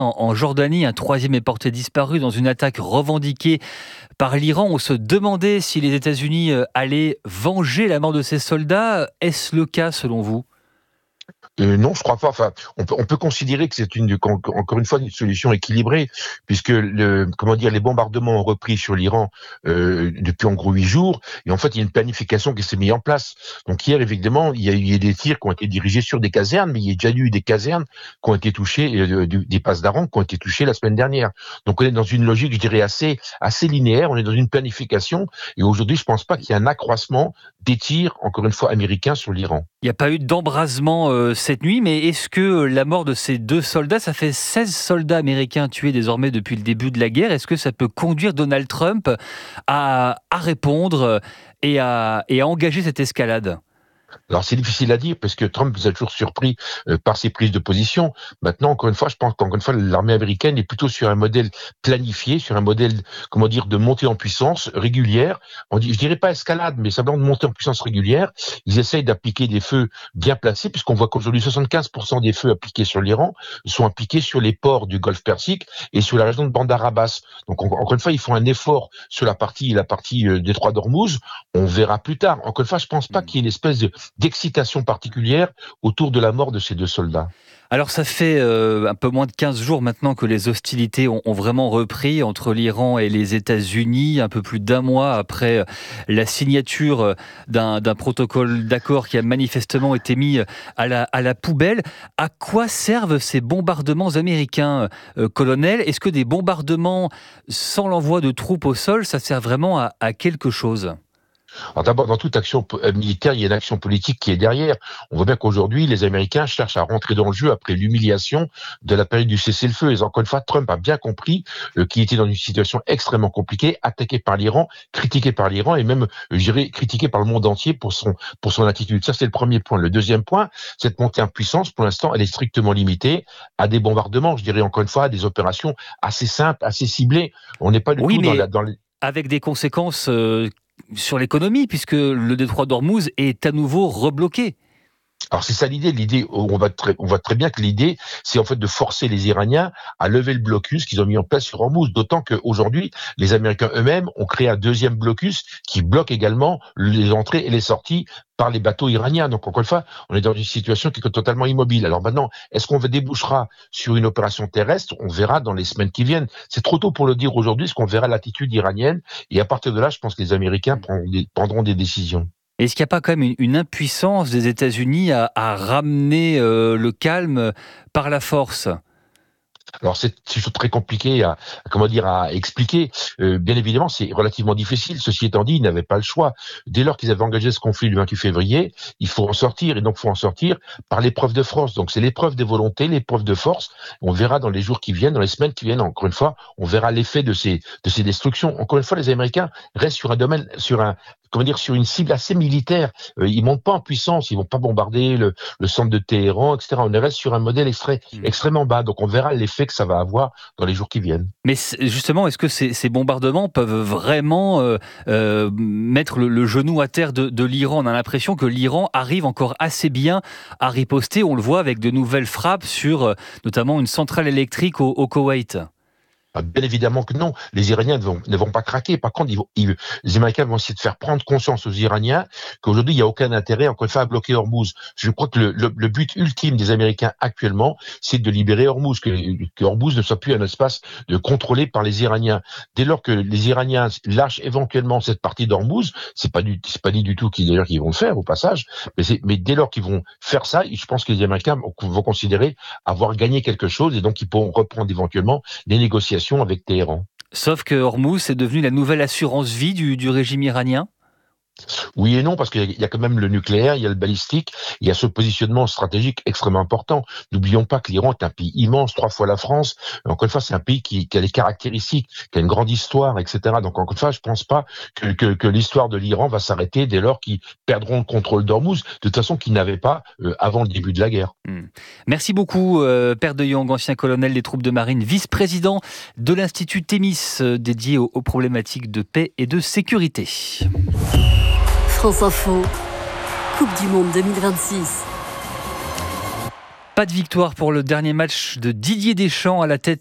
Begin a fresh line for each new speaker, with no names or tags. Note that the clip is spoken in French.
En Jordanie, un troisième est porté disparu dans une attaque revendiquée par l'Iran. On se demandait si les États-Unis allaient venger la mort de ces soldats. Est-ce le cas selon vous ?
Non, je crois pas. Enfin, on peut considérer que c'est encore une fois une solution équilibrée, puisque les bombardements ont repris sur l'Iran depuis en gros 8 jours, et en fait il y a une planification qui s'est mise en place. Donc hier, évidemment, il y a eu des tirs qui ont été dirigés sur des casernes, mais il y a déjà eu des casernes qui ont été touchées, des passes d'Aran qui ont été touchées la semaine dernière. Donc on est dans une logique, je dirais, assez linéaire. On est dans une planification, et aujourd'hui, je pense pas qu'il y ait un accroissement des tirs, encore une fois, américains sur l'Iran.
Il n'y a pas eu d'embrasement cette nuit, mais est-ce que la mort de ces 2 soldats, ça fait 16 soldats américains tués désormais depuis le début de la guerre, est-ce que ça peut conduire Donald Trump à répondre et à engager cette escalade ?
Alors c'est difficile à dire parce que Trump nous a toujours surpris par ses prises de position. Maintenant, encore une fois, je pense qu'encore une fois, l'armée américaine est plutôt sur un modèle planifié, sur un modèle, de montée en puissance régulière. Je dirais pas escalade, mais simplement de montée en puissance régulière. Ils essayent d'appliquer des feux bien placés, puisqu'on voit qu'aujourd'hui 75% des feux appliqués sur l'Iran sont appliqués sur les ports du Golfe Persique et sur la région de Bandar Abbas. Donc encore une fois, ils font un effort sur la partie détroit d'Ormuz. On verra plus tard. Encore une fois, je pense pas qu'il y ait une espèce d'excitation particulière autour de la mort de ces 2 soldats.
Alors ça fait un peu moins de 15 jours maintenant que les hostilités ont vraiment repris entre l'Iran et les États-Unis, un peu plus d'1 mois après la signature d'un protocole d'accord qui a manifestement été mis à la poubelle. À quoi servent ces bombardements américains, colonel ? Est-ce que des bombardements sans l'envoi de troupes au sol, ça sert vraiment à quelque chose ?
Alors d'abord, dans toute action militaire, il y a une action politique qui est derrière. On voit bien qu'aujourd'hui, les Américains cherchent à rentrer dans le jeu après l'humiliation de la période du cessez-le-feu. Et encore une fois, Trump a bien compris qu'il était dans une situation extrêmement compliquée, attaqué par l'Iran, critiqué par l'Iran et même, critiqué par le monde entier pour son attitude. Ça, c'est le premier point. Le deuxième point, cette montée en puissance, pour l'instant, elle est strictement limitée à des bombardements, je dirais encore une fois, à des opérations assez simples, assez ciblées. On n'est pas du tout dans les...
Avec des conséquences sur l'économie, puisque le détroit d'Ormuz est à nouveau rebloqué.
Alors c'est ça l'idée. On voit très bien que l'idée, c'est en fait de forcer les Iraniens à lever le blocus qu'ils ont mis en place sur Hormuz. D'autant qu'aujourd'hui, les Américains eux-mêmes ont créé un deuxième blocus qui bloque également les entrées et les sorties par les bateaux iraniens. Donc encore une fois, on est dans une situation qui est totalement immobile. Alors maintenant, est-ce qu'on débouchera sur une opération terrestre ? On verra dans les semaines qui viennent. C'est trop tôt pour le dire aujourd'hui, parce qu'on verra l'attitude iranienne. Et à partir de là, je pense que les Américains prendront des décisions.
Est-ce qu'il n'y a pas quand même une impuissance des États-Unis à ramener le calme par la force ?
Alors c'est très compliqué à expliquer. Bien évidemment, c'est relativement difficile. Ceci étant dit, ils n'avaient pas le choix. Dès lors qu'ils avaient engagé ce conflit le 28 février, il faut en sortir. Et donc, il faut en sortir par l'épreuve de force. Donc, c'est l'épreuve des volontés, l'épreuve de force. On verra dans les jours qui viennent, dans les semaines qui viennent. Encore une fois, on verra l'effet de ces destructions. Encore une fois, les Américains restent sur sur une cible assez militaire. Ils montent pas en puissance. Ils vont pas bombarder le centre de Téhéran, etc. On reste sur un modèle extrêmement bas. Donc, on verra l'effet que ça va avoir dans les jours qui viennent.
Mais justement, est-ce que ces bombardements peuvent vraiment mettre le genou à terre de l'Iran ? On a l'impression que l'Iran arrive encore assez bien à riposter. On le voit avec de nouvelles frappes sur notamment une centrale électrique au Koweït.
Bien évidemment que non, les Iraniens ne vont pas craquer. Par contre, les Américains vont essayer de faire prendre conscience aux Iraniens qu'aujourd'hui, il n'y a aucun intérêt, encore une fois, à bloquer Hormuz. Je crois que le but ultime des Américains actuellement, c'est de libérer Hormuz, que Hormuz ne soit plus un espace contrôlé par les Iraniens. Dès lors que les Iraniens lâchent éventuellement cette partie d'Hormuz, c'est pas dit du tout qu'ils vont le faire au passage, mais dès lors qu'ils vont faire ça, je pense que les Américains vont considérer avoir gagné quelque chose et donc ils pourront reprendre éventuellement les négociations avec Téhéran.
Sauf que Hormuz est devenu la nouvelle assurance vie du régime iranien ?
Oui et non, parce qu'il y a quand même le nucléaire, il y a le balistique, il y a ce positionnement stratégique extrêmement important. N'oublions pas que l'Iran est un pays immense, 3 fois la France. Encore une fois, c'est un pays qui a des caractéristiques, qui a une grande histoire, etc. Donc encore une fois, je pense pas que l'histoire de l'Iran va s'arrêter dès lors qu'ils perdront le contrôle d'Hormuz, de toute façon qu'ils n'avaient pas avant le début de la guerre.
Merci beaucoup, Père de Jong, ancien colonel des troupes de marine, vice-président de l'Institut Thémis, dédié aux problématiques de paix et de sécurité.
France Info, Coupe du Monde 2026.
Pas de victoire pour le dernier match de Didier Deschamps à la tête